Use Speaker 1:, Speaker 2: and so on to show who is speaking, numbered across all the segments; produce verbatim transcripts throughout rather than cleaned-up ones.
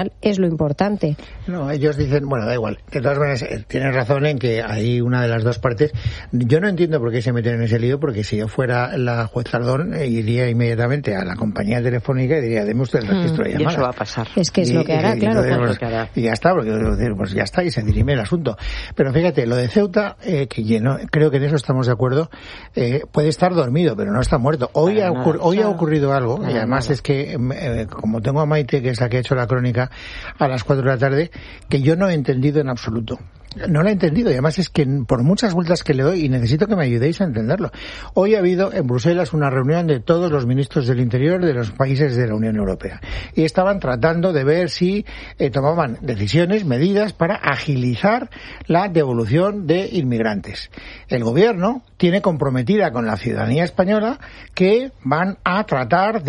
Speaker 1: es lo importante.
Speaker 2: No, ellos dicen, bueno, da igual. De todas maneras, eh, tienes razón en que hay una de las dos partes. Yo no entiendo por qué se meten en ese lío, porque si yo fuera la juez Zardón, eh, iría inmediatamente a la compañía telefónica y diría, deme usted el registro mm, de llamadas.
Speaker 3: Y eso va a pasar.
Speaker 1: Es que es y, lo que hará, y, claro.
Speaker 2: Y,
Speaker 1: pues,
Speaker 2: pues, y ya está, porque pues ya está, y se dirime el asunto. Pero fíjate, lo de Ceuta, eh, que yo no, creo que en eso estamos de acuerdo, eh, puede estar dormido, pero no está muerto. Hoy, ha, ocurri- hoy ha ocurrido algo, nada, y además nada. Es que, eh, como tengo a Maite, que es la que ha hecho la crónica, a las cuatro de la tarde, que yo no he entendido en absoluto. No lo he entendido, y además es que por muchas vueltas que le doy, y necesito que me ayudéis a entenderlo. Hoy ha habido en Bruselas una reunión de todos los ministros del Interior de los países de la Unión Europea. Y estaban tratando de ver si eh, tomaban decisiones, medidas para agilizar la devolución de inmigrantes. El gobierno tiene comprometida con la ciudadanía española que van a tratar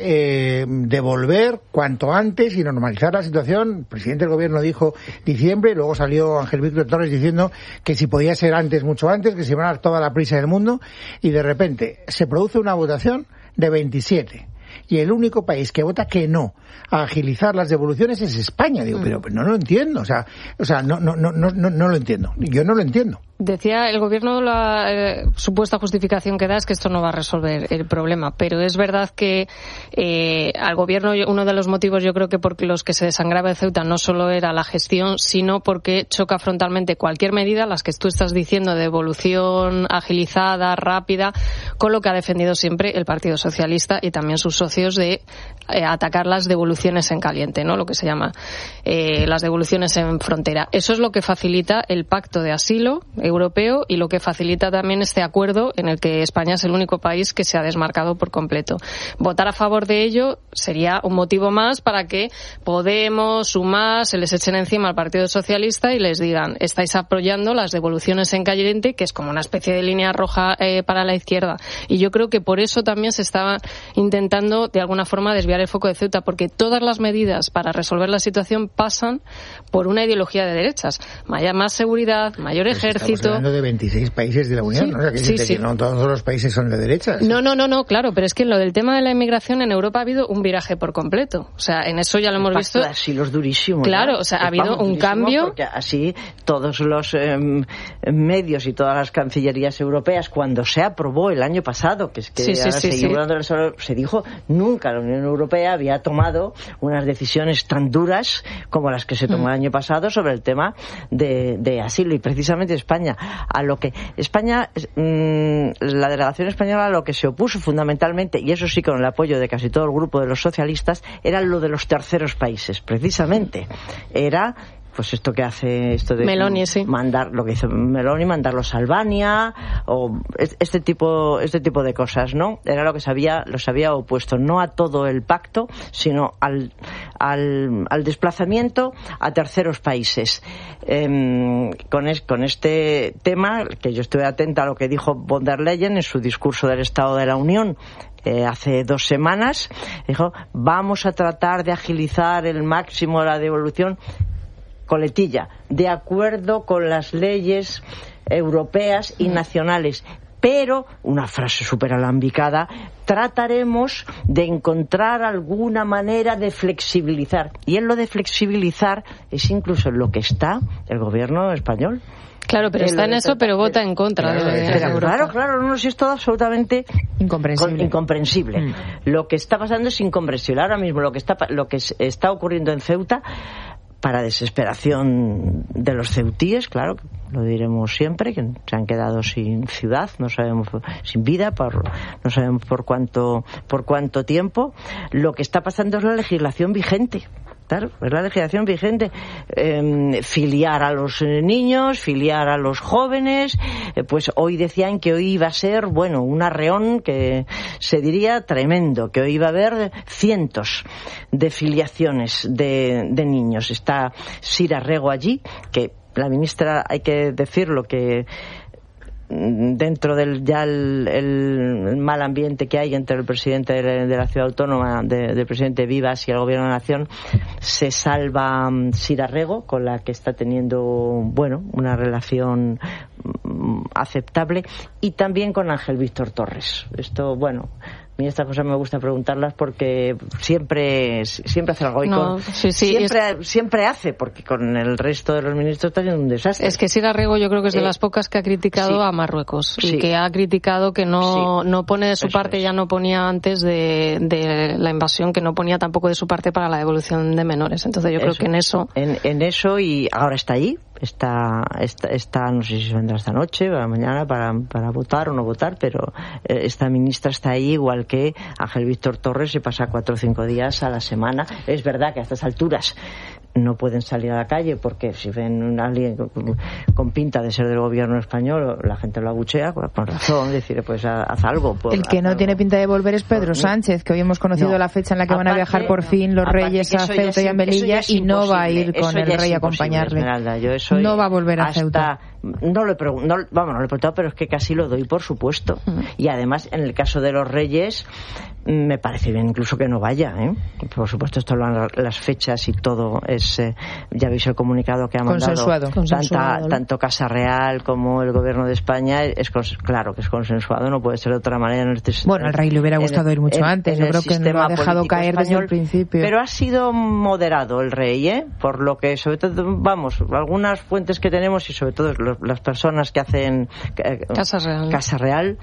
Speaker 2: de eh, devolver cuanto antes y normalizar la situación. El presidente del gobierno dijo diciembre, luego salió Ángel Víctor Torres diciendo que si podía ser antes, mucho antes, que se iban a dar toda la prisa del mundo, y de repente se produce una votación de veintisiete. Y el único país que vota que no a agilizar las devoluciones es España. Digo, pero, pero no lo entiendo, o sea, o sea, no, no, no, no, no lo entiendo. Yo no lo entiendo.
Speaker 4: Decía el gobierno, la eh, supuesta justificación que da es que esto no va a resolver el problema, pero es verdad que eh, al gobierno uno de los motivos yo creo que por los que se desangraba de Ceuta no solo era la gestión, sino porque choca frontalmente cualquier medida, las que tú estás diciendo, de devolución agilizada, rápida, con lo que ha defendido siempre el Partido Socialista y también sus socios de eh, atacar las devoluciones en caliente, ¿no? Lo que se llama eh, las devoluciones en frontera. Eso es lo que facilita el pacto de asilo europeo y lo que facilita también este acuerdo en el que España es el único país que se ha desmarcado por completo. Votar a favor de ello sería un motivo más para que Podemos, Sumar, se les echen encima al Partido Socialista y les digan, estáis apoyando las devoluciones en caliente, que es como una especie de línea roja eh, para la izquierda. Y yo creo que por eso también se estaba intentando de alguna forma desviar el foco de Ceuta, porque todas las medidas para resolver la situación pasan por una ideología de derechas. Más seguridad, mayor ejército.
Speaker 2: Estamos hablando de veintiséis países de la Unión,
Speaker 4: sí,
Speaker 2: ¿no? O sea, que,
Speaker 4: sí,
Speaker 2: sí. que no todos los países son de derechas.
Speaker 4: No, no, no, no, claro, pero es que en lo del tema de la inmigración en Europa ha habido un viraje por completo. O sea, en eso ya lo hemos
Speaker 3: el
Speaker 4: visto.
Speaker 3: Así los durísimos.
Speaker 4: Claro,
Speaker 3: ¿no?
Speaker 4: o sea, ha habido un cambio.
Speaker 3: Porque así todos los eh, medios y todas las cancillerías europeas, cuando se aprobó el año pasado, que es que
Speaker 4: sí, sí, sí, sí.
Speaker 3: se dijo, nunca la Unión Europea había tomado unas decisiones tan duras como las que se tomó mm. el año pasado sobre el tema de, de asilo, y precisamente España a lo que España mmm, la delegación española a lo que se opuso fundamentalmente, y eso sí con el apoyo de casi todo el grupo de los socialistas, era lo de los terceros países, precisamente era pues esto que hace esto de
Speaker 4: Meloni, sí.
Speaker 3: mandar lo que hizo Meloni, mandarlos a Albania o este tipo este tipo de cosas, ¿no? Era lo que se había los había opuesto, no a todo el pacto, sino al al, al desplazamiento a terceros países. Eh, con es, con este tema, que yo estuve atenta a lo que dijo von der Leyen en su discurso del Estado de la Unión Eh, hace dos semanas, dijo, vamos a tratar de agilizar el máximo la devolución, coletilla, de acuerdo con las leyes europeas y nacionales. Pero, una frase súper alambicada, trataremos de encontrar alguna manera de flexibilizar. Y en lo de flexibilizar es incluso en lo que está el gobierno español.
Speaker 4: Claro, pero está en eso, pero vota en contra de, de, de
Speaker 3: Europa. Claro, claro, no, si es todo absolutamente
Speaker 1: incomprensible.
Speaker 3: incomprensible. Mm. Lo que está pasando es incomprensible. Ahora mismo lo que está lo que está ocurriendo en Ceuta, para desesperación de los ceutíes, claro, lo diremos siempre, que se han quedado sin ciudad, no sabemos, sin vida, por, no sabemos por cuánto por cuánto tiempo. Lo que está pasando es la legislación vigente. Claro, es la legislación vigente. Eh, filiar a los niños, filiar a los jóvenes. Eh, pues hoy decían que hoy iba a ser, bueno, un arreón que se diría tremendo, que hoy iba a haber cientos de filiaciones de, de niños. Está Sira Rego allí, que la ministra, hay que decirlo, que dentro del ya el, el mal ambiente que hay entre el presidente de, de la ciudad autónoma, de, del presidente Vivas y el gobierno de la nación, se salva Sira Rego, con la que está teniendo, bueno, una relación aceptable, y también con Ángel Víctor Torres. Esto, bueno, a mí estas cosas me gusta preguntarlas porque siempre siempre hace algo y
Speaker 4: no,
Speaker 3: con,
Speaker 4: sí, sí,
Speaker 3: siempre,
Speaker 4: es...
Speaker 3: siempre hace, porque con el resto de los ministros está siendo un desastre.
Speaker 4: Es que Sira Rego yo creo que es de
Speaker 3: eh,
Speaker 4: las pocas que ha criticado
Speaker 3: sí,
Speaker 4: a Marruecos y
Speaker 3: sí,
Speaker 4: que ha criticado que no,
Speaker 3: sí,
Speaker 4: no pone de su parte,
Speaker 3: es.
Speaker 4: ya no ponía antes de, de la invasión, que no ponía tampoco de su parte para la devolución de menores. Entonces yo creo
Speaker 3: eso,
Speaker 4: que en eso...
Speaker 3: En, en eso, y ahora está ahí, está, está, está, no sé si vendrá esta noche, para mañana, para, para votar o no votar, pero eh, esta ministra está ahí, igual que Ángel Víctor Torres, se pasa cuatro o cinco días a la semana. Es verdad que a estas alturas no pueden salir a la calle porque si ven a alguien con, con pinta de ser del gobierno español, la gente lo abuchea, con, con razón, decir, pues haz algo. Por,
Speaker 5: el que no
Speaker 3: algo.
Speaker 5: tiene pinta de volver es Pedro
Speaker 3: por,
Speaker 5: Sánchez, que hoy hemos conocido
Speaker 3: no,
Speaker 5: la fecha en la que
Speaker 3: aparte,
Speaker 5: van a viajar por fin los reyes a Ceuta y a Melilla, y no va a ir con el rey a acompañarle.
Speaker 3: Esmeralda, yo eso
Speaker 5: no va a volver a
Speaker 3: hasta,
Speaker 5: Ceuta.
Speaker 3: No lo he preguntado, no, vamos, no lo he preguntado, pero es que casi lo doy por supuesto. Mm. Y además, en el caso de los reyes, me parece bien incluso que no vaya, ¿eh? Por supuesto, esto lo han, las fechas y todo es, eh, ya veis el comunicado que ha mandado
Speaker 5: consensuado.
Speaker 3: Tanta,
Speaker 5: Consensuado, ¿no?
Speaker 3: Tanto Casa Real como el gobierno de España, es claro que es consensuado, no puede ser de otra manera. En este,
Speaker 5: bueno, al rey le hubiera gustado
Speaker 3: el,
Speaker 5: ir mucho
Speaker 3: en,
Speaker 5: antes,
Speaker 3: en
Speaker 5: yo creo que no lo ha dejado caer español, desde el principio.
Speaker 3: Pero ha sido moderado el rey, ¿eh? Por lo que, sobre todo, vamos, algunas fuentes que tenemos y sobre todo los, las personas que hacen eh,
Speaker 4: Casa Real,
Speaker 3: Casa Real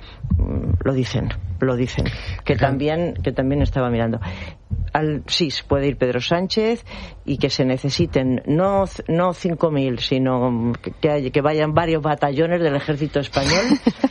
Speaker 3: lo dicen, lo dicen, que también, que también estaba mirando. Al, sí, puede ir Pedro Sánchez y que se necesiten no no cinco mil, sino que, que, hay, que vayan varios batallones del ejército español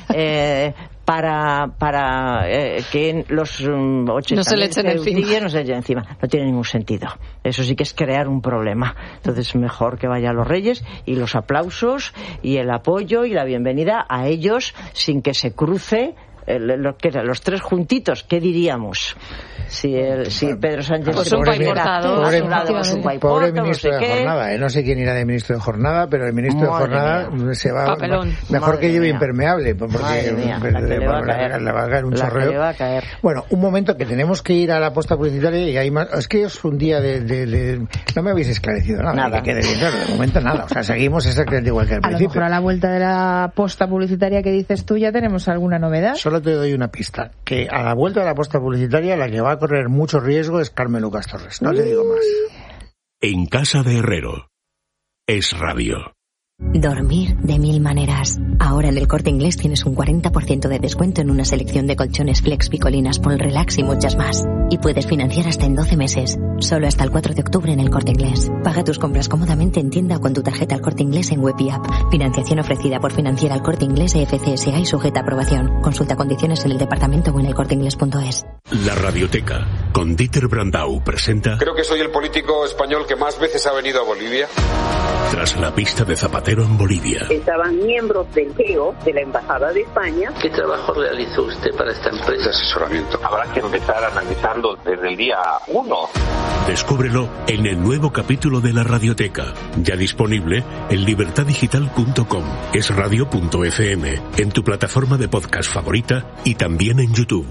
Speaker 3: eh, para para eh, que los um, ochenta
Speaker 4: no se le echen encima.
Speaker 3: No se le echen encima. No tiene ningún sentido. Eso sí que es crear un problema. Entonces, mejor que vayan los reyes y los aplausos y el apoyo y la bienvenida a ellos sin que se cruce el, lo que los tres juntitos. ¿Qué diríamos? Si, el, si Pedro Sánchez
Speaker 4: pues un paiportado,
Speaker 2: pobre,
Speaker 3: pobre,
Speaker 2: pobre ministro
Speaker 3: no sé
Speaker 2: de
Speaker 3: qué.
Speaker 2: jornada, ¿eh? No sé quién irá de ministro de jornada, pero el ministro
Speaker 3: Madre
Speaker 2: de jornada
Speaker 3: mía.
Speaker 2: se va
Speaker 4: Papelón.
Speaker 2: mejor
Speaker 3: Madre
Speaker 2: que lleve
Speaker 3: mía.
Speaker 2: impermeable, porque
Speaker 3: mía, la que le va a caer,
Speaker 2: le va a caer un
Speaker 3: la
Speaker 2: chorreo.
Speaker 3: Que le va a caer.
Speaker 2: Bueno, un momento que tenemos que ir a la posta publicitaria y hay más. Es que es un día de, de, de... no me habéis esclarecido nada,
Speaker 3: nada.
Speaker 2: Que quede bien claro, de momento nada, o sea, seguimos exactamente igual que al
Speaker 5: a
Speaker 2: principio.
Speaker 5: A lo mejor a la vuelta de la posta publicitaria que dices tú ya tenemos alguna novedad.
Speaker 2: Solo te doy una pista, que a la vuelta de la posta publicitaria la que va a correr mucho riesgo es Carmen Lucas Torres, no te digo más.
Speaker 6: En casa de Herrero, Es Radio.
Speaker 7: Dormir de mil maneras. Ahora en el Corte Inglés tienes un cuarenta por ciento de descuento en una selección de colchones Flex, Picolinas, Pol Relax y muchas más. Y puedes financiar hasta en doce meses. Solo hasta el cuatro de octubre en el Corte Inglés. Paga tus compras cómodamente en tienda o con tu tarjeta al Corte Inglés en web y app. Financiación ofrecida por Financiera al Corte Inglés E F C S A y sujeta a aprobación. Consulta condiciones en el departamento o en el corte inglés punto es.
Speaker 6: La Radioteca, con Dieter Brandau, presenta...
Speaker 8: Creo que soy el político español que más veces ha venido a Bolivia.
Speaker 6: Tras la pista de Zapatero en Bolivia.
Speaker 9: Estaban miembros del G E O, de la Embajada de España.
Speaker 10: ¿Qué trabajo realizó usted para esta empresa?
Speaker 8: De asesoramiento.
Speaker 11: Habrá que empezar analizando desde el día uno.
Speaker 6: Descúbrelo en el nuevo capítulo de La Radioteca, ya disponible en libertad digital punto com, es radio punto f m, en tu plataforma de podcast favorita y también en YouTube.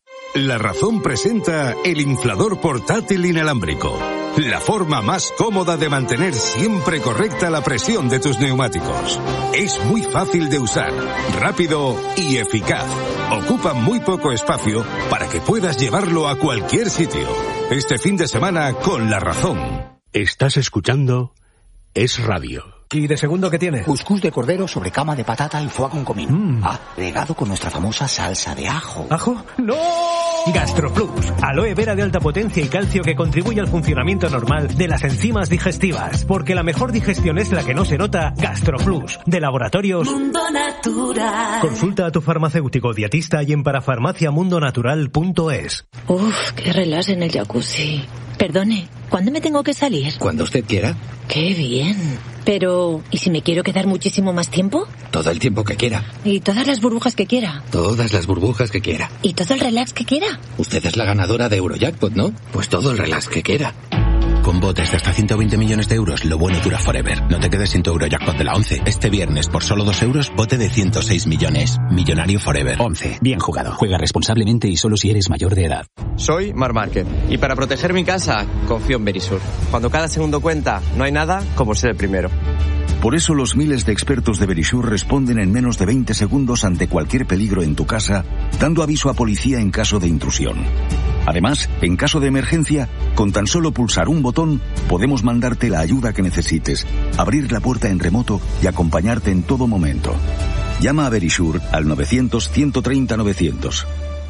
Speaker 12: La Razón presenta el inflador portátil inalámbrico. La forma más cómoda de mantener siempre correcta la presión de tus neumáticos. Es muy fácil de usar, rápido y eficaz. Ocupa muy poco espacio para que puedas llevarlo a cualquier sitio. Este fin de semana con La Razón.
Speaker 6: Estás escuchando Es Radio.
Speaker 13: ¿Y de segundo qué tiene?
Speaker 14: Cuscús de cordero sobre cama de patata y foie con comino. Mm. Agregado con nuestra famosa salsa de ajo.
Speaker 13: ¿Ajo? ¡No! GastroPlus, aloe vera de alta potencia y calcio que contribuye al funcionamiento normal de las enzimas digestivas. Porque la mejor digestión es la que no se nota. GastroPlus, de Laboratorios
Speaker 15: Mundo Natural.
Speaker 13: Consulta a tu farmacéutico dietista y en parafarmacia mundo natural punto es.
Speaker 15: Uf, qué relax en el jacuzzi. Perdone, ¿cuándo me tengo que salir?
Speaker 14: Cuando usted quiera.
Speaker 15: Qué bien. Pero, ¿y si me quiero quedar muchísimo más tiempo?
Speaker 14: Todo el tiempo que quiera.
Speaker 15: ¿Y todas las burbujas que quiera?
Speaker 14: Todas las burbujas que quiera.
Speaker 15: ¿Y todo el relax que quiera?
Speaker 14: Usted es la ganadora de Eurojackpot, ¿no? Pues todo el relax que quiera. Con botes de hasta ciento veinte millones de euros, lo bueno dura forever. No te quedes sin tu Eurojackpot de la once. Este viernes, por solo dos euros, bote de ciento seis millones. Millonario forever.
Speaker 16: once. Bien jugado. Juega responsablemente y solo si eres mayor de edad.
Speaker 17: Soy Mar Márquez. Y para proteger mi casa, confío en Verisur. Cuando cada segundo cuenta, no hay nada como ser el primero.
Speaker 18: Por eso los miles de expertos de Verisure responden en menos de veinte segundos ante cualquier peligro en tu casa, dando aviso a policía en caso de intrusión. Además, en caso de emergencia, con tan solo pulsar un botón, podemos mandarte la ayuda que necesites, abrir la puerta en remoto y acompañarte en todo momento. Llama a Verisure al novecientos, ciento treinta, novecientos.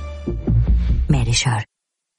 Speaker 7: Verisure.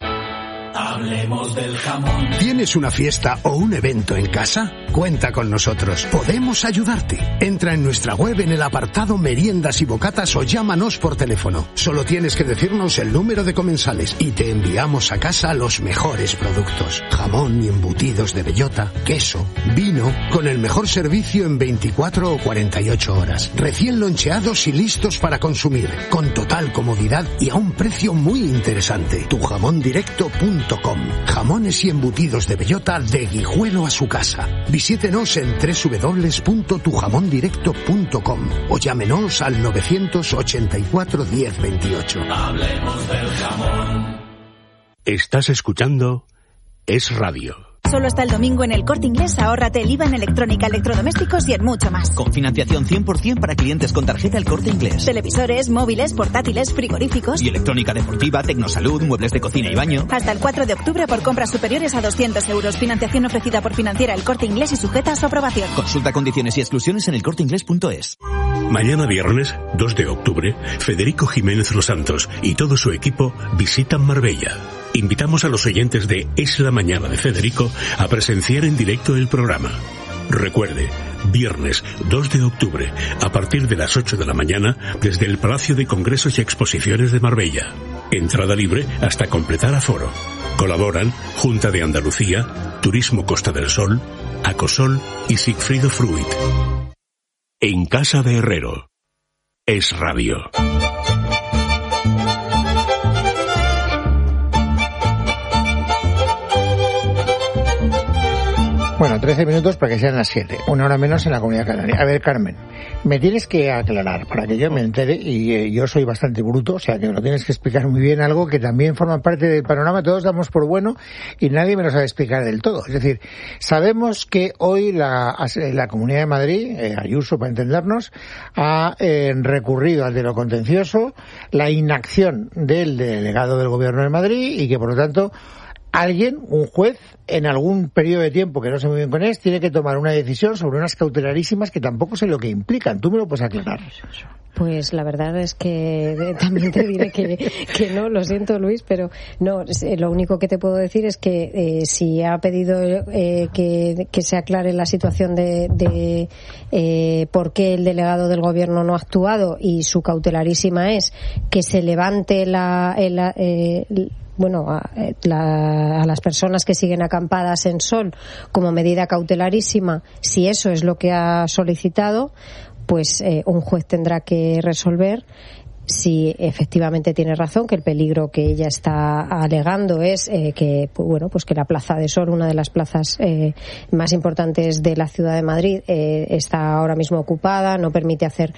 Speaker 19: Hablemos del jamón. ¿Tienes una fiesta o un evento en casa? Cuenta con nosotros. Podemos ayudarte. Entra en nuestra web en el apartado meriendas y bocatas o llámanos por teléfono. Solo tienes que decirnos el número de comensales y te enviamos a casa los mejores productos. Jamón y embutidos de bellota, queso, vino, con el mejor servicio en veinticuatro o cuarenta y ocho horas. Recién loncheados y listos para consumir. Con total comodidad y a un precio muy interesante. tu jamón directo punto com. Jamones y embutidos de bellota de Guijuelo a su casa. Visítenos en doble u doble u doble u punto tu jamón directo punto com o llámenos al novecientos ochenta y cuatro, diez, veintiocho.
Speaker 6: Hablemos del jamón. Estás escuchando Es Radio.
Speaker 20: Solo hasta el domingo en El Corte Inglés ahórrate el I V A en electrónica, electrodomésticos y en mucho más.
Speaker 21: Con financiación cien por ciento para clientes con tarjeta El Corte Inglés.
Speaker 20: Televisores, móviles, portátiles, frigoríficos.
Speaker 21: Y electrónica deportiva, tecnosalud, muebles de cocina y baño.
Speaker 20: Hasta el cuatro de octubre por compras superiores a doscientos euros. Financiación ofrecida por Financiera El Corte Inglés y sujeta a su aprobación.
Speaker 21: Consulta condiciones y exclusiones en el corte inglés punto es.
Speaker 6: Mañana viernes, dos de octubre, Federico Jiménez Los Santos y todo su equipo visitan Marbella. Invitamos a los oyentes de Es la Mañana de Federico a presenciar en directo el programa. Recuerde, viernes dos de octubre, a partir de las ocho de la mañana, desde el Palacio de Congresos y Exposiciones de Marbella. Entrada libre hasta completar aforo. Colaboran Junta de Andalucía, Turismo Costa del Sol, Acosol y Sigfrido Fruit. En Casa de Herrero. Es Radio.
Speaker 2: Bueno, trece minutos para que sean las siete, una hora menos en la Comunidad Canaria. A ver, Carmen, me tienes que aclarar para que yo me entere, y eh, yo soy bastante bruto, o sea que me lo tienes que explicar muy bien, algo que también forma parte del panorama, todos damos por bueno y nadie me lo sabe explicar del todo. Es decir, sabemos que hoy la, la Comunidad de Madrid, eh, Ayuso para entendernos, ha eh, recurrido al de lo contencioso, la inacción del delegado del Gobierno de Madrid y que por lo tanto alguien, un juez, en algún periodo de tiempo que no sé muy bien con es, tiene que tomar una decisión sobre unas cautelarísimas que tampoco sé lo que implican. ¿Tú me lo puedes aclarar?
Speaker 1: Pues la verdad es que también te diré que, que no, lo siento Luis, pero no, lo único que te puedo decir es que eh, si ha pedido eh, que, que se aclare la situación de, de eh, por qué el delegado del gobierno no ha actuado, y su cautelarísima es que se levante la... El, eh, bueno, a, la, a las personas que siguen acampadas en Sol como medida cautelarísima, si eso es lo que ha solicitado, pues eh, un juez tendrá que resolver si efectivamente tiene razón, que el peligro que ella está alegando es eh, que, pues, bueno, pues que la Plaza de Sol, una de las plazas eh, más importantes de la ciudad de Madrid, eh, está ahora mismo ocupada, no permite hacer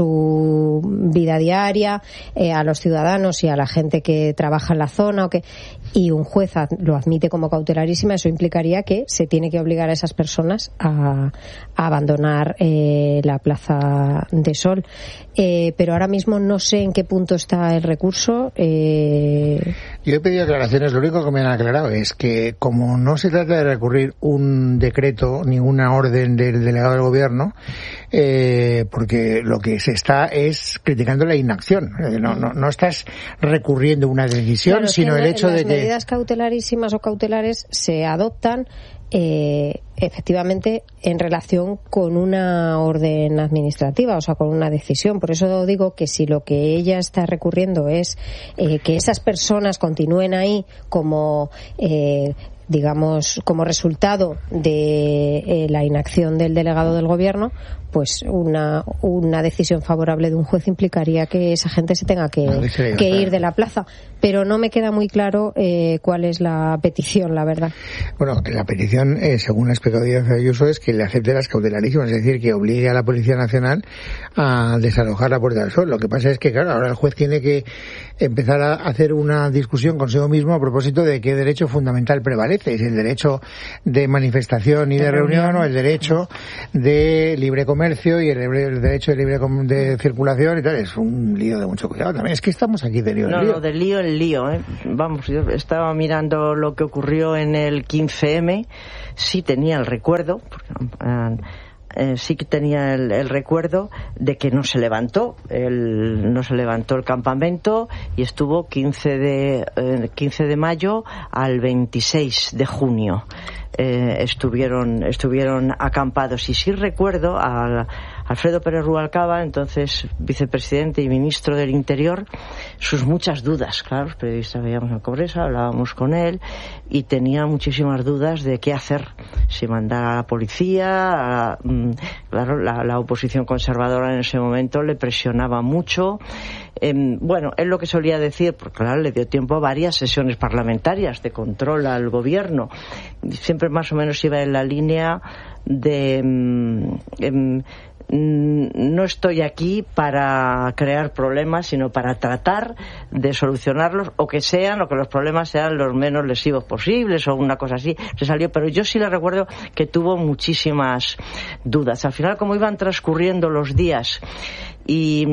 Speaker 1: su vida diaria eh, a los ciudadanos y a la gente que trabaja en la zona, o que, y un juez lo admite como cautelarísima. Eso implicaría que se tiene que obligar a esas personas a, a abandonar eh, la Plaza de Sol. Eh, pero ahora mismo no sé en qué punto está el recurso. Eh...
Speaker 2: Yo he pedido aclaraciones. Lo único que me han aclarado es que, como no se trata de recurrir un decreto ni una orden del delegado del gobierno, eh, porque lo que se está es criticando la inacción. No, no, no estás recurriendo una decisión, claro, sino el hecho de que...
Speaker 1: Las medidas cautelarísimas o cautelares se adoptan Eh, efectivamente en relación con una orden administrativa, o sea, con una decisión. Por eso digo que si lo que ella está recurriendo es eh, que esas personas continúen ahí como eh, digamos, como resultado de eh, la inacción del delegado del gobierno, pues una una decisión favorable de un juez implicaría que esa gente se tenga que, que ir de la plaza. Pero no me queda muy claro eh, cuál es la petición, la verdad.
Speaker 2: Bueno, la petición, eh, según ha explicado Díaz Ayuso, es que le acepte las cautelarísimas, es decir, que obligue a la Policía Nacional a desalojar la Puerta del Sol. Lo que pasa es que, claro, ahora el juez tiene que empezar a hacer una discusión consigo mismo a propósito de qué derecho fundamental prevalece. estéis, el derecho de manifestación y de, de reunión, reunión o el derecho de libre comercio y el, el derecho de libre de circulación y tal. Es un lío de mucho cuidado también. Es que estamos aquí de lío en
Speaker 3: no,
Speaker 2: lío.
Speaker 3: No, de lío en lío, ¿eh? Vamos, yo estaba mirando lo que ocurrió en el quince eme, sí tenía el recuerdo, porque, uh, Eh, sí que tenía el, el recuerdo de que no se levantó el, no se levantó el campamento y estuvo quince de, eh, quince de mayo al veintiséis de junio. Eh, estuvieron estuvieron acampados y sí recuerdo a Alfredo Pérez Rubalcaba, entonces vicepresidente y ministro del Interior, sus muchas dudas. Claro, los periodistas veíamos en el Congreso, hablábamos con él y tenía muchísimas dudas de qué hacer, si mandar a la policía. A, claro, la, la oposición conservadora en ese momento le presionaba mucho. Eh, bueno, él lo que solía decir, porque claro, le dio tiempo a varias sesiones parlamentarias de control al gobierno, siempre más o menos iba en la línea de eh, eh, no estoy aquí para crear problemas, sino para tratar de solucionarlos, o que sean, o que los problemas sean los menos lesivos posibles, o una cosa así. Se salió, pero yo sí le recuerdo que tuvo muchísimas dudas. Al final, como iban transcurriendo los días y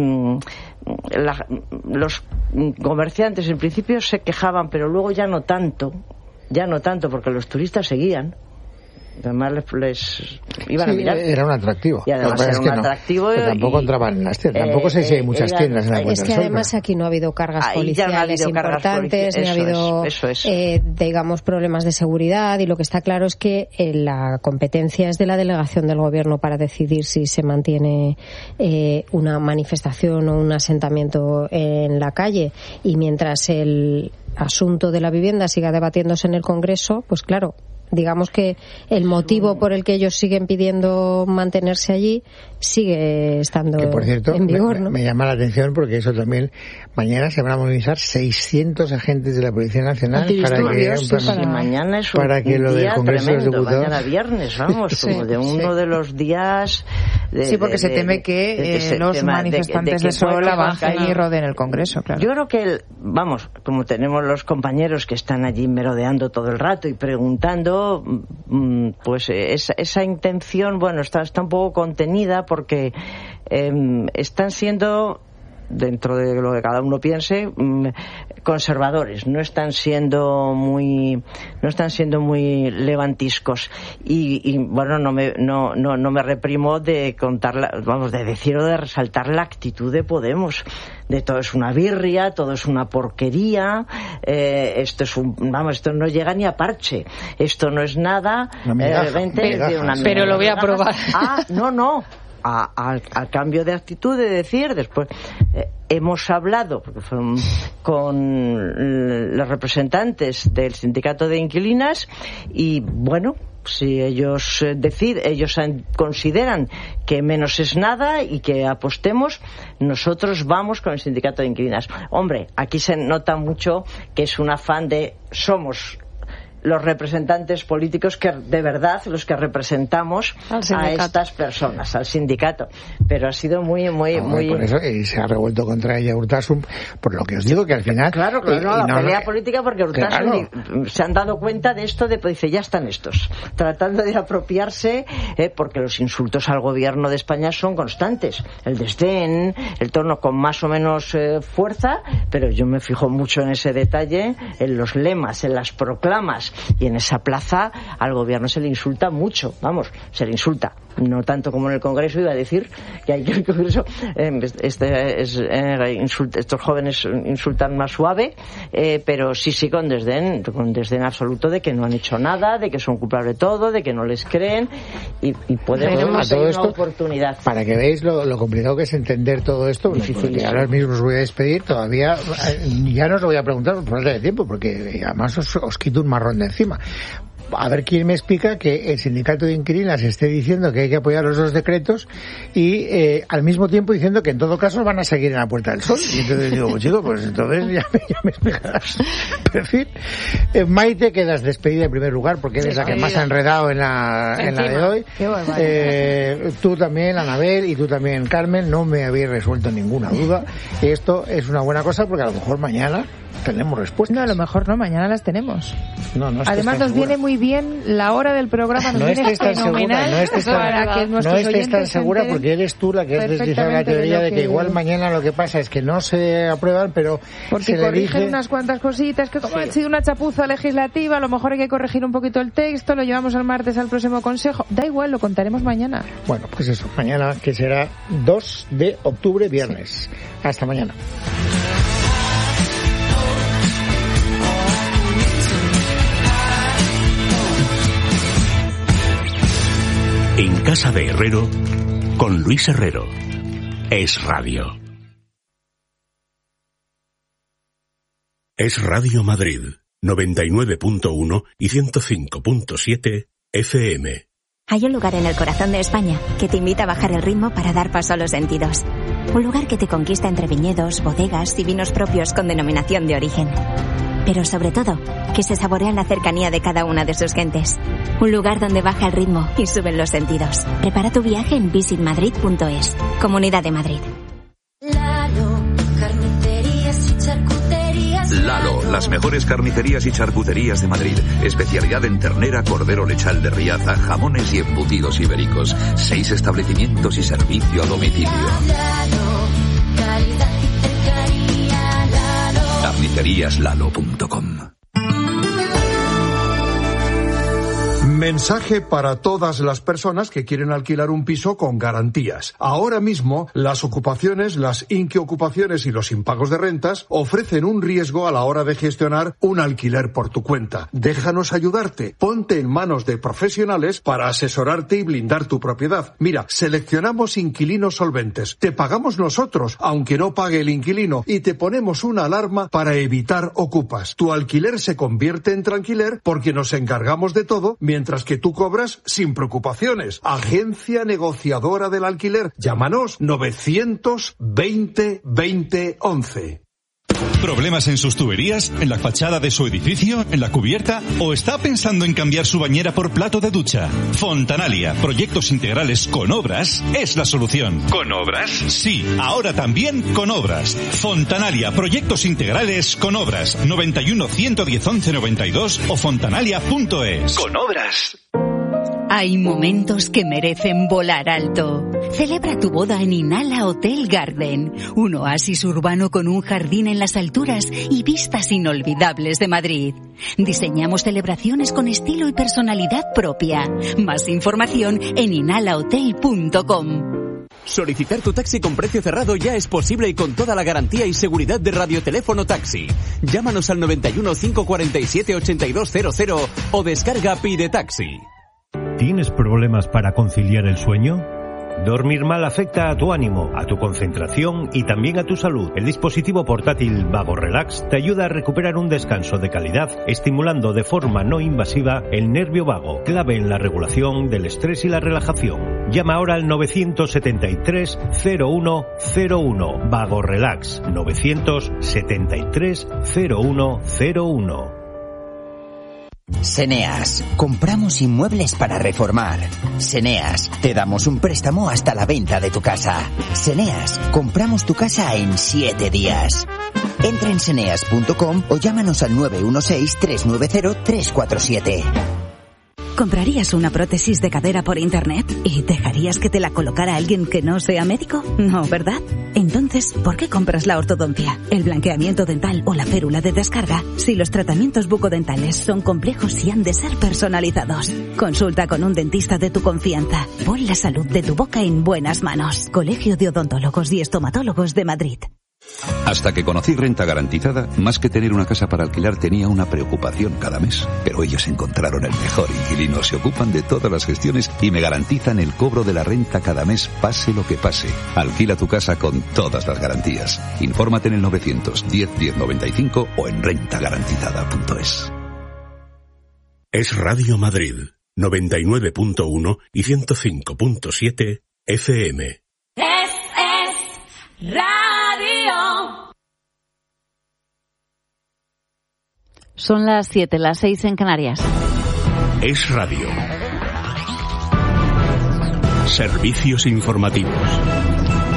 Speaker 3: la, los comerciantes en principio se quejaban, pero luego ya no tanto, ya no tanto, porque los turistas seguían. Además les, les iban
Speaker 2: sí,
Speaker 3: a mirar.
Speaker 2: Era un atractivo.
Speaker 3: Y además era
Speaker 2: es
Speaker 3: un
Speaker 2: que no,
Speaker 3: atractivo.
Speaker 2: Que tampoco entraban en las tiendas. Eh, tampoco sé si hay muchas eh, tiendas en la Puerta
Speaker 1: Es que
Speaker 2: del Sol,
Speaker 1: además
Speaker 2: pero...
Speaker 1: aquí no ha habido cargas
Speaker 3: Ahí
Speaker 1: policiales
Speaker 3: no ha habido
Speaker 1: importantes,
Speaker 3: cargas
Speaker 1: ni ha habido,
Speaker 3: eso es, eso es.
Speaker 1: Eh, digamos, problemas de seguridad. Y lo que está claro es que eh, la competencia es de la delegación del Gobierno para decidir si se mantiene eh, una manifestación o un asentamiento en la calle. Y mientras el asunto de la vivienda siga debatiéndose en el Congreso, pues claro, digamos que el motivo por el que ellos siguen pidiendo mantenerse allí sigue estando
Speaker 2: que, por cierto,
Speaker 1: en vigor,
Speaker 2: me,
Speaker 1: ¿no?
Speaker 2: me llama la atención porque eso también, mañana se van a movilizar seiscientos agentes de la Policía Nacional para que,
Speaker 3: sí, para, para, mañana es un,
Speaker 2: para que
Speaker 3: un
Speaker 2: lo del Congreso
Speaker 3: tremendo,
Speaker 2: de los Diputados,
Speaker 3: mañana viernes, vamos,
Speaker 1: sí,
Speaker 3: como de uno
Speaker 1: sí.
Speaker 3: de los días de,
Speaker 5: sí, porque
Speaker 3: de,
Speaker 5: se teme
Speaker 3: de,
Speaker 5: que
Speaker 3: de, de,
Speaker 5: eh,
Speaker 3: de,
Speaker 5: los
Speaker 3: tema,
Speaker 5: manifestantes
Speaker 3: de, de, de
Speaker 5: de Sola bajen
Speaker 3: bajan
Speaker 5: y roden el Congreso, claro.
Speaker 3: Yo creo que, el, vamos, como tenemos los compañeros que están allí merodeando todo el rato y preguntando, pues esa, esa intención, bueno, está, está un poco contenida porque eh, están siendo, dentro de lo que cada uno piense, conservadores, no están siendo muy no están siendo muy levantiscos y, y bueno, no me no, no no me reprimo de contar la, vamos, de decir o de resaltar la actitud de Podemos, de todo es una birria, todo es una porquería, eh, esto es un, vamos, esto no llega ni a parche, esto no es nada,
Speaker 2: migaja,
Speaker 3: eh, vente,
Speaker 2: migaja,
Speaker 3: una
Speaker 5: pero lo voy a probar.
Speaker 3: Ah, no, no. A, a, al cambio de actitud de decir después eh, hemos hablado porque fueron con los representantes del sindicato de inquilinas y bueno, si ellos eh, deciden, ellos consideran que menos es nada y que apostemos, nosotros vamos con el sindicato de inquilinas. Hombre, aquí se nota mucho que es un afán de somos los representantes políticos que de verdad los que representamos a estas personas, al sindicato, pero ha sido muy muy no, muy
Speaker 2: por eso y se ha revuelto contra ella Urtasun, por lo que os digo que al final
Speaker 3: claro, claro,
Speaker 2: y,
Speaker 3: no,
Speaker 2: y
Speaker 3: la
Speaker 2: no,
Speaker 3: pelea
Speaker 2: no,
Speaker 3: política porque Urtasun claro. se han dado cuenta de esto, de pues dice ya están estos tratando de apropiarse, eh, porque los insultos al gobierno de España son constantes, el desdén, el tono con más o menos eh, fuerza, pero yo me fijo mucho en ese detalle, en los lemas, en las proclamas y en esa plaza al gobierno se le insulta mucho, vamos, se le insulta, no tanto como en el Congreso, iba a decir que hay que el Congreso eh, este, es, eh, insult, estos jóvenes insultan más suave, eh, pero sí sí con desdén, con desdén absoluto de que no han hecho nada, de que son culpables de todo, de que no les creen y, y podemos tener una esto, oportunidad.
Speaker 2: Para que veáis lo, lo complicado que es entender todo esto, porque ahora mismo os voy a despedir, todavía ya no os lo voy a preguntar por falta de tiempo, porque además os, os quito un marrón de encima. A ver quién me explica que el sindicato de inquilinas esté diciendo que hay que apoyar los dos decretos y eh, al mismo tiempo diciendo que en todo caso van a seguir en la Puerta del Sol. Y entonces digo, pues chico, pues entonces ya me, ya me explicarás. Pero en fin, eh, Maite, quedas despedida en primer lugar porque eres la que más ha enredado en la, en la de hoy. Eh, tú también, Anabel, y tú también, Carmen, no me habéis resuelto ninguna duda. Esto es una buena cosa porque a lo mejor mañana tenemos respuestas.
Speaker 5: No, a lo mejor no, mañana las tenemos.
Speaker 2: No, no
Speaker 5: Además nos
Speaker 2: segura.
Speaker 5: viene muy bien la hora del programa, nos
Speaker 2: no
Speaker 5: viene
Speaker 2: estés tan
Speaker 5: fenomenal
Speaker 2: segura, no estés tan,
Speaker 5: para que nuestros
Speaker 2: no estés tan
Speaker 5: oyentes
Speaker 2: segura
Speaker 5: se
Speaker 2: porque eres tú la que has deslizado la teoría de que... de que igual mañana lo que pasa es que no se aprueban, pero
Speaker 5: porque
Speaker 2: se
Speaker 5: corrigen
Speaker 2: le elige...
Speaker 5: unas cuantas cositas que como
Speaker 2: sí.
Speaker 5: ha sido una chapuza legislativa, a lo mejor hay que corregir un poquito el texto, lo llevamos al martes al próximo consejo. Da igual, lo contaremos mañana.
Speaker 2: Bueno, pues eso, mañana que será dos de octubre, viernes. Sí. Hasta mañana.
Speaker 6: En Casa de Herrero, con Luis Herrero. Es Radio. Es Radio Madrid, noventa y nueve punto uno y ciento cinco punto siete F M.
Speaker 7: Hay un lugar en el corazón de España que te invita a bajar el ritmo para dar paso a los sentidos. Un lugar que te conquista entre viñedos, bodegas y vinos propios con denominación de origen. Pero sobre todo, que se saborea en la cercanía de cada una de sus gentes. Un lugar donde baja el ritmo y suben los sentidos. Prepara tu viaje en visit madrid punto es. Comunidad de Madrid.
Speaker 4: Lalo, carnicerías y charcuterías.
Speaker 18: Lalo, las mejores carnicerías y charcuterías de Madrid. Especialidad en ternera, cordero lechal de Riaza, jamones y embutidos ibéricos. Seis establecimientos y servicio a domicilio.
Speaker 4: Lalo, calidad y cercanía. Lalo.
Speaker 18: carnicerías lalo punto com.
Speaker 22: Mensaje para todas las personas que quieren alquilar un piso con garantías. Ahora mismo, las ocupaciones, las inquiocupaciones y los impagos de rentas ofrecen un riesgo a la hora de gestionar un alquiler por tu cuenta. Déjanos ayudarte. Ponte en manos de profesionales para asesorarte y blindar tu propiedad. Mira, seleccionamos inquilinos solventes. Te pagamos nosotros, aunque no pague el inquilino, y te ponemos una alarma para evitar ocupas. Tu alquiler se convierte en tranquiler porque nos encargamos de todo mientras Mientras que tú cobras sin preocupaciones. Agencia negociadora del alquiler. Llámanos novecientos veinte veinte once.
Speaker 23: ¿Problemas en sus tuberías? ¿En la fachada de su edificio? ¿En la cubierta? ¿O está pensando en cambiar su bañera por plato de ducha? Fontanalia, proyectos integrales con obras, es la solución. ¿Con obras? Sí, ahora también con obras. Fontanalia, proyectos integrales con obras. noventa y uno, ciento diez, once, noventa y dos o fontanalia punto es. Con obras.
Speaker 24: Hay momentos que merecen volar alto. Celebra tu boda en Inala Hotel Garden, un oasis urbano con un jardín en las alturas y vistas inolvidables de Madrid. Diseñamos celebraciones con estilo y personalidad propia. Más información en inala hotel punto com.
Speaker 25: Solicitar tu taxi con precio cerrado ya es posible y con toda la garantía y seguridad de Radioteléfono Taxi. Llámanos al noventa y uno, cinco cuarenta y siete, ochenta y dos cero cero o descarga Pide Taxi.
Speaker 13: ¿Tienes problemas para conciliar el sueño? Dormir mal afecta a tu ánimo, a tu concentración y también a tu salud. El dispositivo portátil Vago Relax te ayuda a recuperar un descanso de calidad, estimulando de forma no invasiva el nervio vago, clave en la regulación del estrés y la relajación. Llama ahora al novecientos setenta y tres, cero uno cero uno. Vago Relax, novecientos setenta y tres, cero uno cero uno.
Speaker 26: Seneas, compramos inmuebles para reformar. Seneas, te damos un préstamo hasta la venta de tu casa. Seneas, compramos tu casa en siete días. Entra en seneas punto com o llámanos al nueve uno seis, tres nueve cero, tres cuatro siete.
Speaker 24: ¿Comprarías una prótesis de cadera por internet y dejarías que te la colocara alguien que no sea médico? No, ¿verdad? Entonces, ¿por qué compras la ortodoncia, el blanqueamiento dental o la férula de descarga si los tratamientos bucodentales son complejos y han de ser personalizados? Consulta con un dentista de tu confianza. Pon la salud de tu boca en buenas manos. Colegio de Odontólogos y Estomatólogos de Madrid.
Speaker 18: Hasta que conocí Renta Garantizada, más que tener una casa para alquilar tenía una preocupación cada mes. Pero ellos encontraron el mejor inquilino, se ocupan de todas las gestiones y me garantizan el cobro de la renta cada mes, pase lo que pase. Alquila tu casa con todas las garantías. Infórmate en el novecientos diez, diez noventa y cinco o en renta garantizada punto es.
Speaker 6: Es Radio Madrid, noventa y nueve punto uno y ciento cinco punto siete F M.
Speaker 4: Es, es Radio.
Speaker 27: Son las siete, las seis en Canarias.
Speaker 6: Es Radio. Servicios informativos.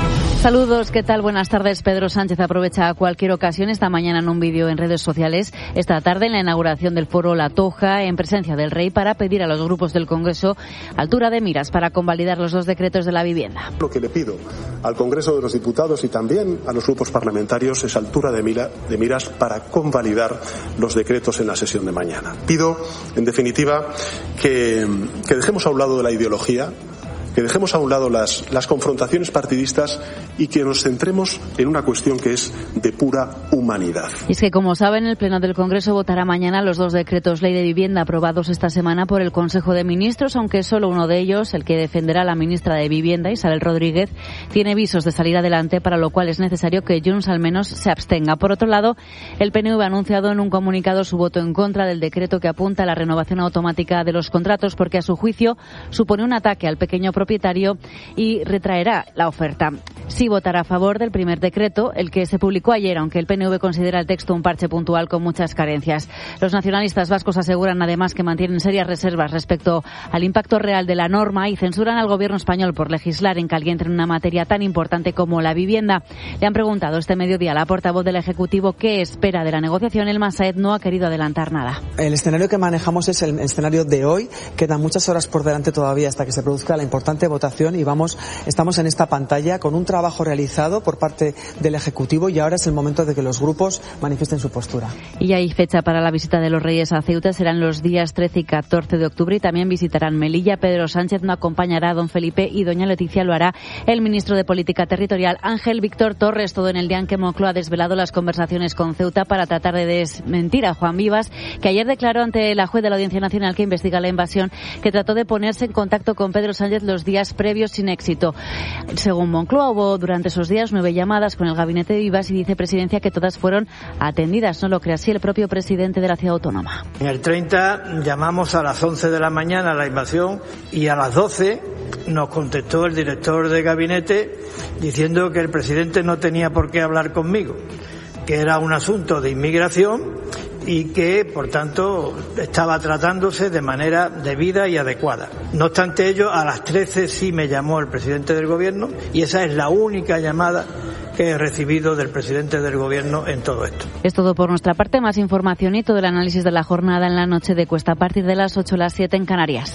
Speaker 27: Saludos, ¿qué tal? Buenas tardes. Pedro Sánchez aprovecha cualquier ocasión esta mañana en un vídeo en redes sociales, esta tarde en la inauguración del foro La Toja, en presencia del Rey, para pedir a los grupos del Congreso altura de miras para convalidar los dos decretos de la vivienda.
Speaker 8: Lo que le pido al Congreso de los Diputados y también a los grupos parlamentarios es altura de, mira, de miras para convalidar los decretos en la sesión de mañana. Pido, en definitiva, que, que dejemos a un lado de la ideología, que dejemos a un lado las, las confrontaciones partidistas y que nos centremos en una cuestión que es de pura humanidad.
Speaker 27: Y es que, como saben, el Pleno del Congreso votará mañana los dos decretos ley de vivienda aprobados esta semana por el Consejo de Ministros, aunque solo uno de ellos, el que defenderá la ministra de Vivienda, Isabel Rodríguez, tiene visos de salir adelante, para lo cual es necesario que Junts al menos se abstenga. Por otro lado, el P N V ha anunciado en un comunicado su voto en contra del decreto que apunta a la renovación automática de los contratos, porque a su juicio supone un ataque al pequeño propietario y retraerá la oferta. Sí votará a favor del primer decreto, el que se publicó ayer, aunque el P N V considera el texto un parche puntual con muchas carencias. Los nacionalistas vascos aseguran además que mantienen serias reservas respecto al impacto real de la norma y censuran al gobierno español por legislar en caliente en una materia tan importante como la vivienda. Le han preguntado este mediodía a la portavoz del Ejecutivo qué espera de la negociación. El Masaed no ha querido adelantar nada.
Speaker 9: El escenario que manejamos es el escenario de hoy. Quedan muchas horas por delante todavía hasta que se produzca la importante votación y vamos, estamos en esta pantalla con un trabajo realizado por parte del Ejecutivo y ahora es el momento de que los grupos manifiesten su postura.
Speaker 27: Y hay fecha para la visita de los Reyes a Ceuta, serán los días trece y catorce de octubre y también visitarán Melilla. Pedro Sánchez no acompañará a don Felipe y doña Leticia lo hará el ministro de Política Territorial, Ángel Víctor Torres, todo en el día en que Moncloa ha desvelado las conversaciones con Ceuta para tratar de desmentir a Juan Vivas, que ayer declaró ante la juez de la Audiencia Nacional que investiga la invasión que trató de ponerse en contacto con Pedro Sánchez los días previos sin éxito. Según Moncloa, hubo durante esos días nueve llamadas con el gabinete de Vivas y vicepresidencia que todas fueron atendidas. No lo cree así el propio presidente de la ciudad autónoma.
Speaker 10: En el treinta llamamos a las once de la mañana a la invasión y a las doce nos contestó el director de gabinete diciendo que el presidente no tenía por qué hablar conmigo, que era un asunto de inmigración y que, por tanto, estaba tratándose de manera debida y adecuada. No obstante ello, a las trece sí me llamó el presidente del Gobierno y esa es la única llamada que he recibido del presidente del Gobierno en todo esto.
Speaker 27: Es todo por nuestra parte. Más información y todo el análisis de la jornada en la noche de Cuesta a partir de las ocho a las siete en Canarias.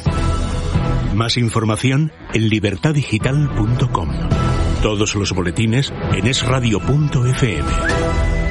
Speaker 6: Más información en libertad digital punto com. Todos los boletines en es radio punto efe eme.